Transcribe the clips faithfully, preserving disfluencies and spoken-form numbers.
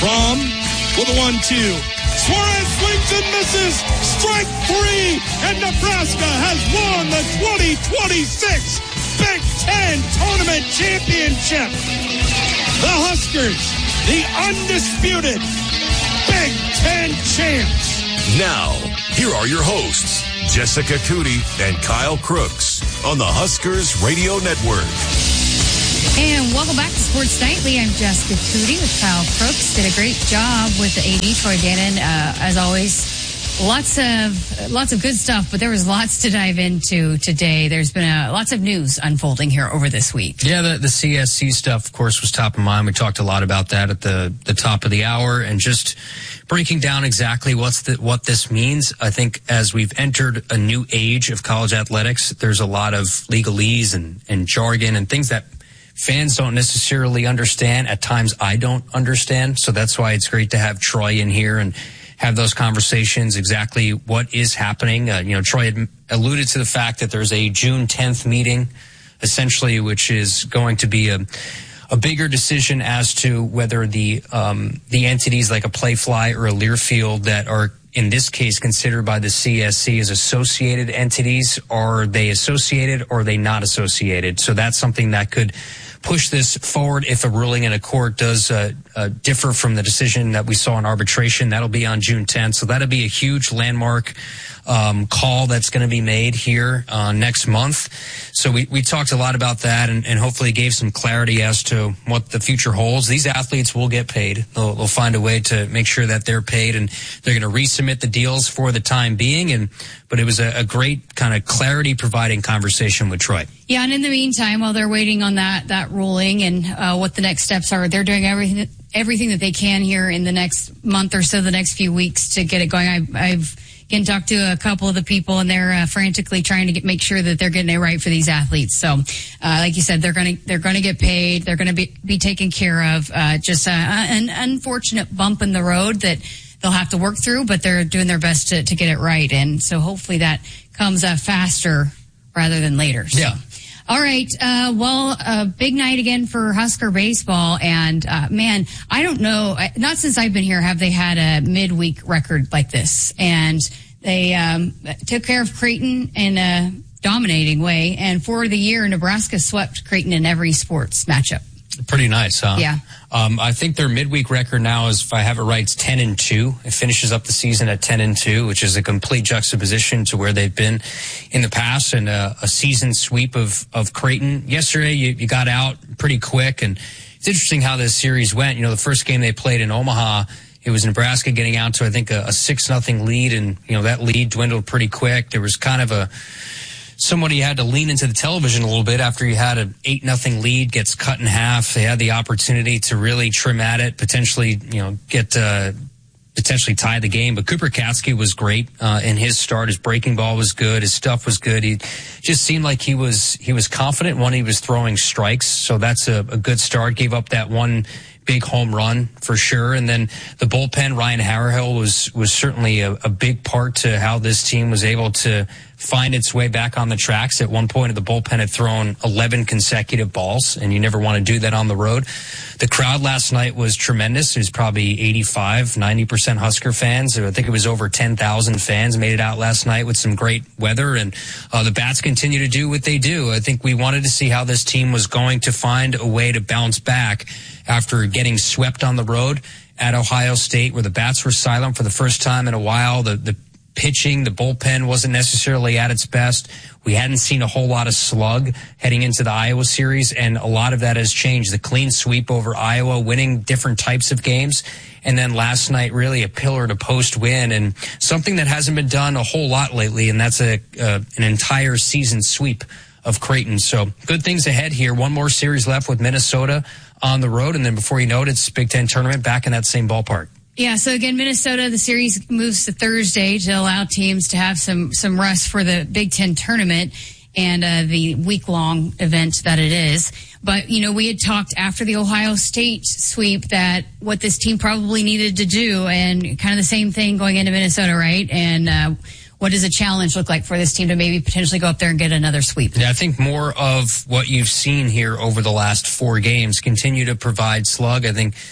Fromm with a one two. Suarez swings and misses. Strike three, and Nebraska has won the twenty twenty-six Big Ten Tournament Championship. The Huskers, the undisputed Big Ten champs. Now, here are your hosts, Jessica Cootie and Kyle Crooks on the Huskers Radio Network. And welcome back to Sports Nightly. I'm Jessica Cootie with Kyle Crooks. Did a great job with the A D, Troy Dannon. Uh, as always, lots of lots of good stuff, but there was lots to dive into today. There's been a, lots of news unfolding here over this week. Yeah, the, the C S C stuff, of course, was top of mind. We talked a lot about that at the, the top of the hour, and just breaking down exactly what's the, what this means. I think as we've entered a new age of college athletics, there's a lot of legalese and, and jargon and things that fans don't necessarily understand. At times I don't understand. So that's why it's great to have Troy in here and have those conversations, exactly what is happening. Uh, you know, Troy had alluded to the fact that there's a June tenth meeting, essentially, which is going to be a, a bigger decision as to whether the, um, the entities like a Playfly or a Learfield that are in this case considered by the C S C as associated entities, are they associated or are they not associated? So that's something that could push this forward if a ruling in a court does uh, uh, differ from the decision that we saw in arbitration. That'll be on June tenth. So that'll be a huge landmark um, call that's going to be made here uh, next month. So we, we talked a lot about that and, and hopefully gave some clarity as to what the future holds. These athletes will get paid. They'll, they'll find a way to make sure that they're paid, and they're going to resubmit the deals for the time being. And but it was a, a great kind of clarity providing conversation with Troy. Yeah, and in the meantime, while they're waiting on that that ruling and uh, what the next steps are, they're doing everything everything that they can here in the next month or so, the next few weeks, to get it going. I, I've can talk to a couple of the people, and they're uh, frantically trying to get, make sure that they're getting it right for these athletes. So, uh, like you said, they're going to they're going to get paid. They're going to be be taken care of. Uh, just uh, an unfortunate bump in the road that they'll have to work through, but they're doing their best to, to get it right. And so hopefully that comes uh, faster rather than later. So. Yeah. All right. Uh, well, a big night again for Husker baseball. And, uh, man, I don't know. Not since I've been here have they had a midweek record like this. And they um, took care of Creighton in a dominating way. And for the year, Nebraska swept Creighton in every sports matchup. Pretty nice, huh? Yeah. Um, I think their midweek record now is, if I have it right, it's ten and two. It finishes up the season at ten and two, which is a complete juxtaposition to where they've been in the past, and a, a season sweep of, of Creighton. Yesterday, you, you got out pretty quick, and it's interesting how this series went. You know, the first game they played in Omaha, it was Nebraska getting out to, I think, a, a six nothing lead, and, you know, that lead dwindled pretty quick. There was kind of a somebody had to lean into the television a little bit after you had an eight nothing lead, gets cut in half. They had the opportunity to really trim at it, potentially, you know, get uh, potentially tie the game. But Cooper Katsky was great uh, in his start. His breaking ball was good. His stuff was good. He just seemed like he was he was confident when he was throwing strikes. So that's a, a good start. Gave up that one big home run for sure. And then the bullpen, Ryan Harrihill was was certainly a, a big part to how this team was able to find its way back on the tracks. At one point, the bullpen had thrown eleven consecutive balls, and you never want to do that on the road. The crowd last night was tremendous. It was probably eighty-five, ninety percent Husker fans. I think it was over ten thousand fans made it out last night with some great weather, and uh, the Bats continue to do what they do. I think we wanted to see how this team was going to find a way to bounce back after getting swept on the road at Ohio State, where the Bats were silent for the first time in a while. The, the pitching, the bullpen wasn't necessarily at its best. We hadn't seen a whole lot of slug heading into the Iowa series, and a lot of that has changed. The clean sweep over Iowa, winning different types of games, and then last night really a pillar-to-post win, and something that hasn't been done a whole lot lately, and that's a uh, an entire season sweep of Creighton. So good things ahead here. One more series left with Minnesota on the road, and then before you know it, it's Big Ten tournament back in that same ballpark. Yeah, so again, Minnesota, the series moves to Thursday to allow teams to have some some rest for the Big Ten tournament and uh, the week-long event that it is. But, you know, we had talked after the Ohio State sweep that what this team probably needed to do, and kind of the same thing going into Minnesota, right? And uh, what does a challenge look like for this team to maybe potentially go up there and get another sweep? Yeah, I think more of what you've seen here over the last four games continue to provide slug. I think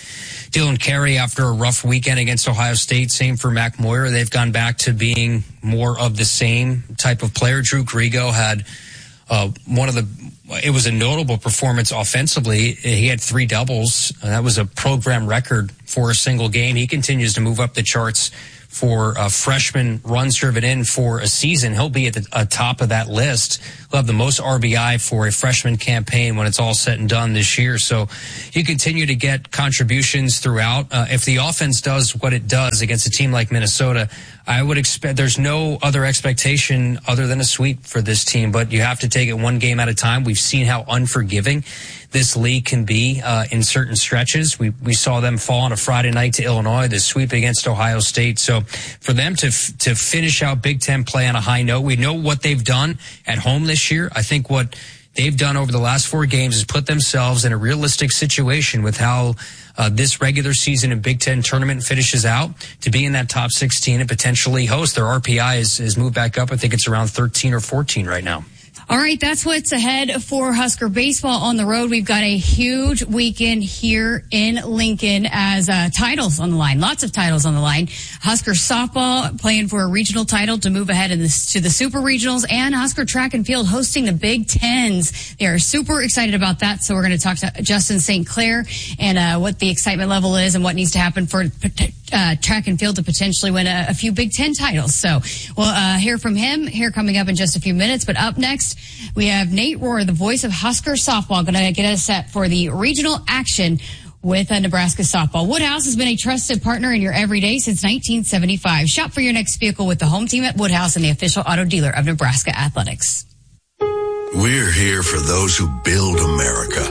Dylan Carey after a rough weekend against Ohio State. Same for Mac Moyer. They've gone back to being more of the same type of player. Drew Grigo had uh, one of the, it was a notable performance offensively. He had three doubles. That was a program record for a single game. He continues to move up the charts for a freshman runs driven in for a season. He'll be at the uh, top of that list. He'll have the most R B I for a freshman campaign when it's all said and done this year. So you continue to get contributions throughout. Uh, if the offense does what it does against a team like Minnesota, I would expect there's no other expectation other than a sweep for this team, but you have to take it one game at a time. We've seen how unforgiving this league can be uh, in certain stretches. We we saw them fall on a Friday night to Illinois, the sweep against Ohio State. So for them to f- to finish out Big Ten play on a high note, we know what they've done at home this year. I think what they've done over the last four games is put themselves in a realistic situation with how uh, this regular season and Big Ten tournament finishes out to be in that top sixteen and potentially host. Their R P I is, is moved back up. I think it's around thirteen or fourteen right now. All right, that's what's ahead for Husker baseball on the road. We've got a huge weekend here in Lincoln as uh, titles on the line, lots of titles on the line. Husker softball playing for a regional title to move ahead in this, to the super regionals, and Husker track and field hosting the Big Tens. They are super excited about that, so we're going to talk to Justin Saint Clair and uh, what the excitement level is and what needs to happen for uh, track and field to potentially win a, a few Big Ten titles. So we'll uh, hear from him here coming up in just a few minutes, but up next, we have Nate Rohr, the voice of Husker softball, going to get us set for the regional action with uh, Nebraska softball. Woodhouse has been a trusted partner in your everyday since nineteen seventy-five. Shop for your next vehicle with the home team at Woodhouse and the official auto dealer of Nebraska Athletics. We're here for those who build America.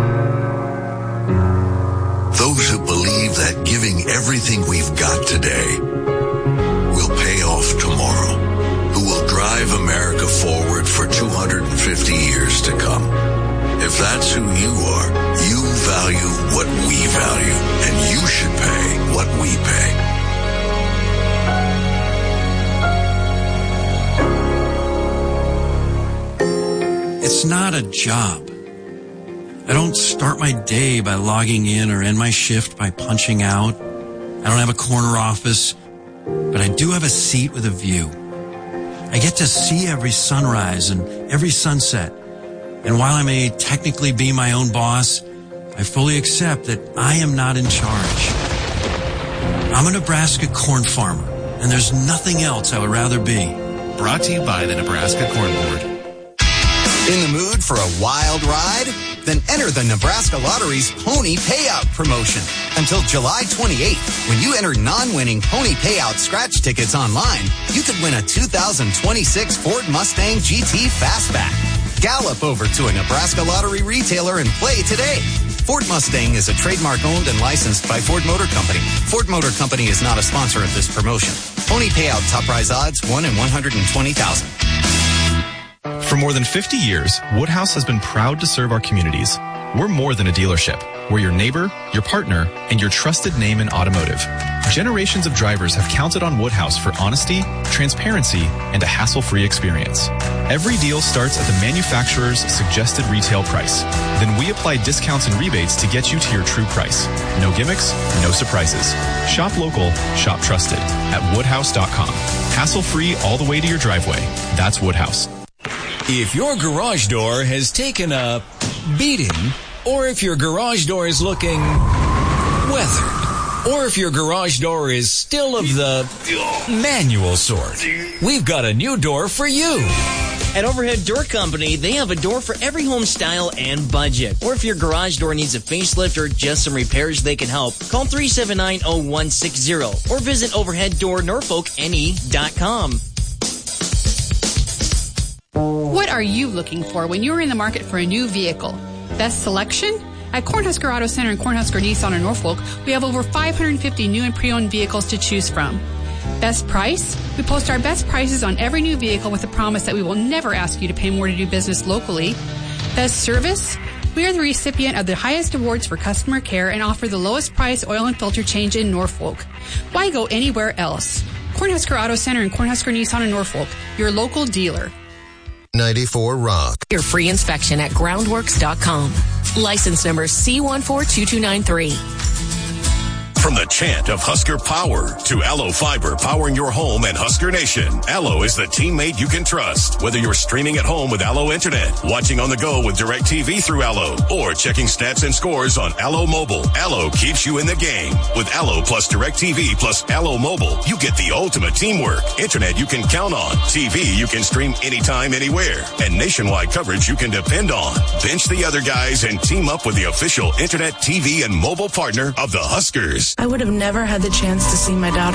Those who believe that giving everything we've got today will pay off tomorrow. Who will drive America forward for two hundred fifty years to come. If that's who you are, you value what we value, and you should pay what we pay. It's not a job. I don't start my day by logging in or end my shift by punching out. I don't have a corner office, but I do have a seat with a view. I get to see every sunrise and every sunset. And while I may technically be my own boss, I fully accept that I am not in charge. I'm a Nebraska corn farmer, and there's nothing else I would rather be. Brought to you by the Nebraska Corn Board. In the mood for a wild ride? Then enter the Nebraska Lottery's Pony Payout promotion. Until July twenty-eighth, when you enter non-winning Pony Payout scratch tickets online, you could win a two thousand twenty-six Ford Mustang G T Fastback. Gallop over to a Nebraska Lottery retailer and play today. Ford Mustang is a trademark owned and licensed by Ford Motor Company. Ford Motor Company is not a sponsor of this promotion. Pony Payout top prize odds, one in one hundred twenty thousand. For more than fifty years, Woodhouse has been proud to serve our communities. We're more than a dealership. We're your neighbor, your partner, and your trusted name in automotive. Generations of drivers have counted on Woodhouse for honesty, transparency, and a hassle-free experience. Every deal starts at the manufacturer's suggested retail price. Then we apply discounts and rebates to get you to your true price. No gimmicks, no surprises. Shop local, shop trusted at woodhouse dot com. Hassle-free all the way to your driveway. That's Woodhouse. If your garage door has taken a beating, or if your garage door is looking weathered, or if your garage door is still of the manual sort, we've got a new door for you. At Overhead Door Company, they have a door for every home style and budget. Or if your garage door needs a facelift or just some repairs, they can help. Call three seven nine, zero one six zero or visit overhead door norfolk n e dot com. What are you looking for when you're in the market for a new vehicle? Best selection? At Cornhusker Auto Center and Cornhusker Nissan in Norfolk, we have over five hundred fifty new and pre-owned vehicles to choose from. Best price? We post our best prices on every new vehicle with a promise that we will never ask you to pay more to do business locally. Best service? We are the recipient of the highest awards for customer care and offer the lowest price oil and filter change in Norfolk. Why go anywhere else? Cornhusker Auto Center and Cornhusker Nissan in Norfolk, your local dealer. ninety-four Rock. Your free inspection at groundworks dot com. License number C one four two two nine three. From the chant of Husker power to Allo Fiber powering your home and Husker Nation, Allo is the teammate you can trust. Whether you're streaming at home with Allo Internet, watching on the go with DirecTV through Allo, or checking stats and scores on Allo Mobile, Allo keeps you in the game. With Allo plus DirecTV plus Allo Mobile, you get the ultimate teamwork. Internet you can count on, T V you can stream anytime, anywhere, and nationwide coverage you can depend on. Bench the other guys and team up with the official Internet, T V, and mobile partner of the Huskers. I would have never had the chance to see my daughter